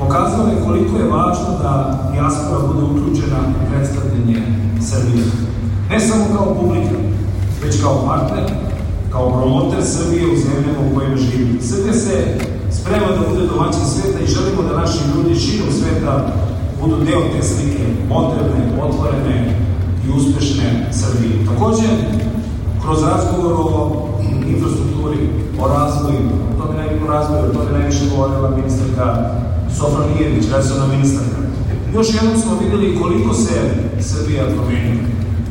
Pokazalo je koliko je važno da dijaspora bude uključena u predstavljanje Srbije. Ne samo kao publika, već kao partner, kao promoter Srbije u zemljama u kojima živi. Srbija se sprema da bude domaćin sveta i želimo da naši ljudi širom sveta budu deo te slike, moderne, otvorene i uspešne Srbije. Takođe, kroz razgovor o infrastrukturi, o razvoju, o tome najviše govorila ministarka Sofronijević, resorna ministarka. Još jednom smo videli koliko se Srbija promenila.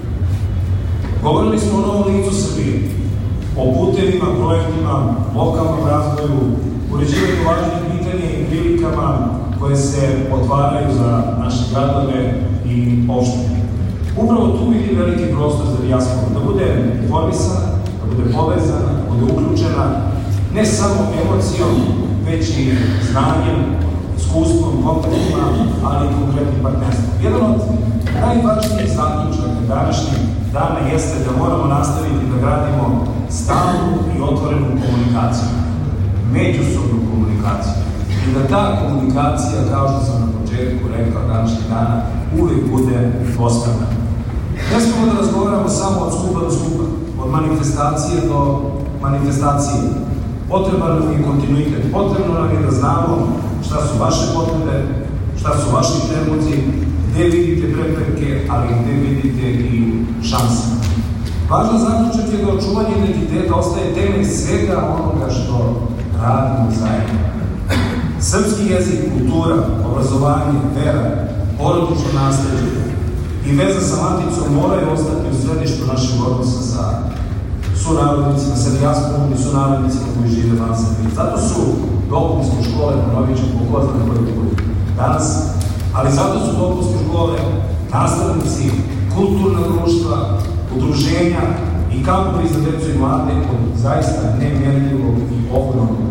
Govorili smo o novom licu Srbije, o putevima, projektima, lokalnom razvoju, uređivanju važnih pitanja i prilikama koje se otvaraju za naše gradove i opštine. Upravo tu vidi veliki prostor za dijasporu, da bude informisana, da bude povezana, da bude uključena, ne samo emocijom, već i znanjem, iskustvom, kontaktima, ali i konkretnim partnerstvom. Jedan od najvažnijih zaključaka današnjeg dana jeste da moramo nastaviti da gradimo stalnu i otvorenu komunikaciju, međusobnu komunikaciju. I da ta komunikacija, kao što sam na početku rekao današnjeg dana, uvijek bude dvosmerna. Ne smemo da razgovaramo samo od skupa do skupa, od manifestacije do manifestacije. Potreban nam je kontinuitet, potrebno nam je da znamo šta su vaše potrebe, šta su vaši trenuci, gde vidite prepreke, ali gde vidite i šanse. Važan zaključak je da očuvanje identiteta ostaje temelj svega onoga što radimo zajedno. Srpski jezik, kultura, obrazovanje, vera, porodično nasleđe i veza sa maticom moraju ostati u središtu našeg odnosa sa sunarodnicima, sa dijasporom i sunarodnicima koji žive van Srbije. Zato su dopunske škole, ponovit ću po ko zna koji put danas, ali zato su dopunske škole, nastavnici, kulturna društva, udruženja i kampovi za decu i mlade od zaista nemjerljivog i ogromnog